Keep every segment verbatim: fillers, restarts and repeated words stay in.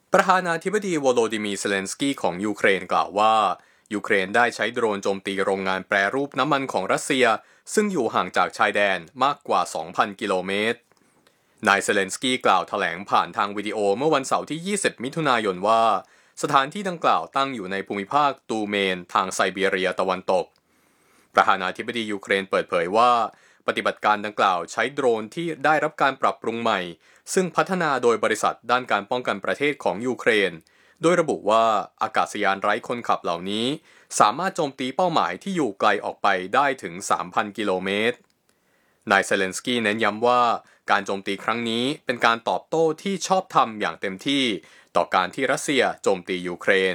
ประธานาธิบดีโวโลดิมีร์ เซเลนสกี้ของยูเครนกล่าวว่ายูเครนได้ใช้โดรนโจมตีโรงงานแปรรูปน้ำมันของรัสเซียซึ่งอยู่ห่างจากชายแดนมากกว่า สองพัน กิโลเมตรนายเซเลนสกี้กล่าวแถลงผ่านทางวิดีโอเมื่อวันเสาร์ที่ ยี่สิบ มิถุนายนว่าสถานที่ดังกล่าวตั้งอยู่ในภูมิภาคตูเมนทางไซบีเรียตะวันตกประธานาธิบดียูเครนเปิดเผยว่าปฏิบัติการดังกล่าวใช้โดรนที่ได้รับการปรับปรุงใหม่ซึ่งพัฒนาโดยบริษัทด้านการป้องกันประเทศของยูเครนโดยระบุว่าอากาศยานไร้คนขับเหล่านี้สามารถโจมตีเป้าหมายที่อยู่ไกลออกไปได้ถึง สามพัน กิโลเมตรนายเซเลนสกี้เน้นย้ำว่าการโจมตีครั้งนี้เป็นการตอบโต้ที่ชอบธรรมอย่างเต็มที่ต่อการที่รัสเซียโจมตียูเครน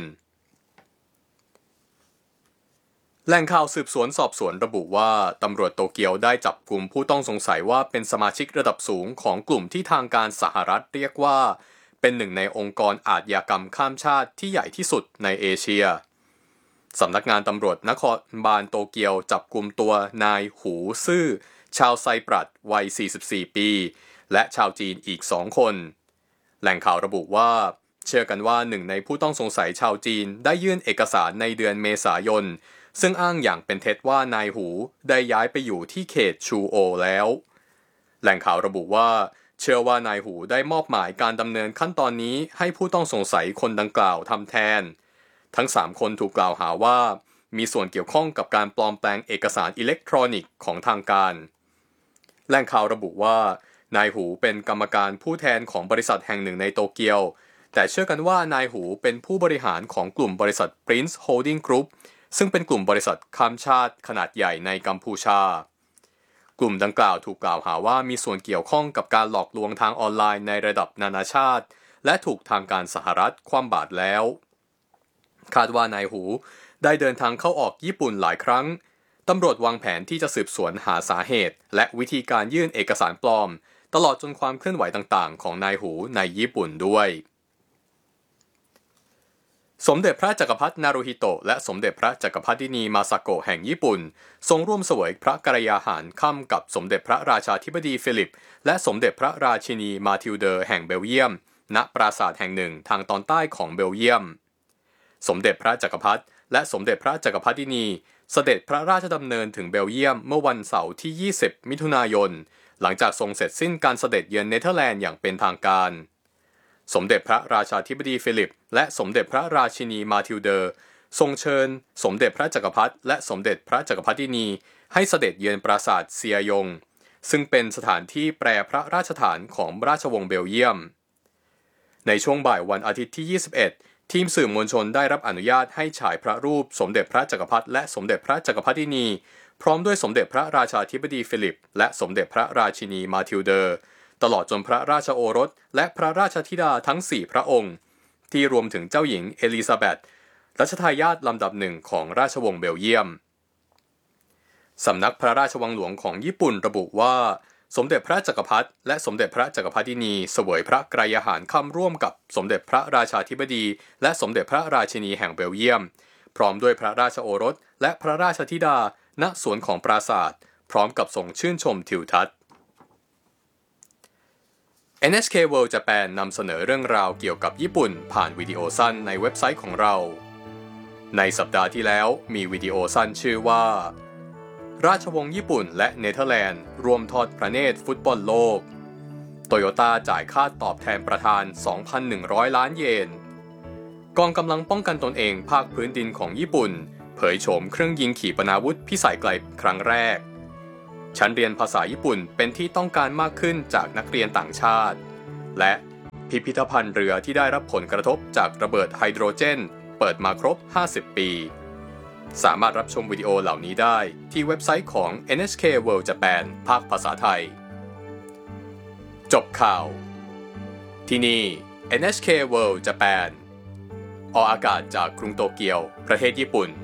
แหล่งข่าวสืบสวนสอบสวนระบุว่าตำรวจโตเกียวได้จับกลุ่มผู้ต้องสงสัยว่าเป็นสมาชิกระดับสูงของกลุ่มที่ทางการสหรัฐเรียกว่าเป็นหนึ่งในองค์กรอาชญากรรมข้ามชาติที่ใหญ่ที่สุดในเอเชียสำนักงานตำรวจนครบาลโตเกียวจับกุมตัวนายหูซื่อชาวไซปรัสวัย สี่สิบสี่ ปีและชาวจีนอีกสองคนแหล่งข่าวระบุว่าเชื่อกันว่าหนึ่งในผู้ต้องสงสัยชาวจีนได้ยื่นเอกสารในเดือนเมษายนซึ่งอ้างอย่างเป็นเท็จว่านายหูได้ย้ายไปอยู่ที่เขตชูโอแล้วแหล่งข่าวระบุว่าเชื่อว่านายหูได้มอบหมายการดำเนินขั้นตอนนี้ให้ผู้ต้องสงสัยคนดังกล่าวทำแทนทั้งสามคนถูกกล่าวหาว่ามีส่วนเกี่ยวข้องกับการปลอมแปลงเอกสารอิเล็กทรอนิกส์ของทางการแหล่งข่าวระบุว่านายหูเป็นกรรมการผู้แทนของบริษัทแห่งหนึ่งในโตเกียวแต่เชื่อกันว่านายหูเป็นผู้บริหารของกลุ่มบริษัท Prince Holding Group ซึ่งเป็นกลุ่มบริษัทข้ามชาติขนาดใหญ่ในกัมพูชากลุ่มดังกล่าวถูกกล่าวหาว่ามีส่วนเกี่ยวข้องกับการหลอกลวงทางออนไลน์ในระดับนานาชาติและถูกทางการสหรัฐคว่ำบาตรแล้วคาดว่านายหูได้เดินทางเข้าออกญี่ปุ่นหลายครั้งตำรวจวางแผนที่จะสืบสวนหาสาเหตุและวิธีการยื่นเอกสารปลอมตลอดจนความเคลื่อนไหวต่างๆของนายหูในญี่ปุ่นด้วยสมเด็จพระจักรพรรดินารูฮิโตะและสมเด็จพระจักรพรรดินีมาซาโกะแห่งญี่ปุ่นทรงร่วมเสวยพระกรยาหารค่ำกับสมเด็จพระราชาธิบดีฟิลิปและสมเด็จพระราชินีมาทิลเดอร์แห่งเบลเยียมณปราสาทแห่งหนึ่งทางตอนใต้ของเบลเยียมสมเด็จพระจักรพรรดิและสมเด็จพระจักรพรรดินีเสด็จพระราชดำเนินถึงเบลเยียมเมื่อวันเสาร์ที่ ยี่สิบ มิถุนายนหลังจากทรงเสร็จสิ้นการเสด็จเยือนเนเธอร์แลนด์อย่างเป็นทางการสมเด็จพระราชาธิบดีฟิลิปและสมเด็จพระราชินีมาทิลเดอร์ทรงเชิญสมเด็จพระจักรพรรดิและสมเด็จพระจักรพรรดินีให้เสด็จเยือนปราสาทเซียยงซึ่งเป็นสถานที่แปรพระราชฐานของราชวงศ์เบลเยียมในช่วงบ่ายวันอาทิตย์ที่ ยี่สิบเอ็ดทีมสื่อมวลชนได้รับอนุญาตให้ฉายพระรูปสมเด็จพระจักรพรรดิและสมเด็จพระจักรพรรดินีพร้อมด้วยสมเด็จพระราชาธิบดีฟิลิปและสมเด็จพระราชินีมาทิลเดอร์ตลอดจนพระราชโอรสและพระราชธิดาทั้งสี่พระองค์ที่รวมถึงเจ้าหญิงเอลิซาเบธรัชทายาทลำดับหนึ่งของราชวงศ์เบลเยียมสำนักพระราชวังหลวงของญี่ปุ่นระบุว่าสมเด็จพระจักรพรรดิและสมเด็จพระจักรพรรดินีเสวยพระกรยาหารค่ำร่วมกับสมเด็จพระราชาธิบดีและสมเด็จพระราชินีแห่งเบลเยียมพร้อมด้วยพระราชโอรสและพระราชธิดาณสวนของปราสาทพร้อมกับทรงชื่นชมทิวทัศน์ เอ็น เอช เค World Japan นำเสนอเรื่องราวเกี่ยวกับญี่ปุ่นผ่านวิดีโอสั้นในเว็บไซต์ของเราในสัปดาห์ที่แล้วมีวิดีโอสั้นชื่อว่าราชวงศ์ญี่ปุ่นและเนเธอร์แลนด์รวมทอดพระเนตรฟุตบอลโลกโตโยต้าจ่ายค่าตอบแทนประธาน สองพันหนึ่งร้อย ล้านเยนกองกำลังป้องกันตนเองภาคพื้นดินของญี่ปุ่นเผยโฉมเครื่องยิงขีปนาวุธพิสัยไกลครั้งแรกชั้นเรียนภาษาญี่ปุ่นเป็นที่ต้องการมากขึ้นจากนักเรียนต่างชาติและพิพิธภัณฑ์เรือที่ได้รับผลกระทบจากระเบิดไฮโดรเจนเปิดมาครบห้าสิบปีสามารถรับชมวิดีโอเหล่านี้ได้ที่เว็บไซต์ของ เอ็น เอช เค World Japan ภาคภาษาไทยจบข่าวที่นี่ เอ็น เอช เค World Japan ออกอากาศจากกรุงโตเกียวประเทศญี่ปุ่น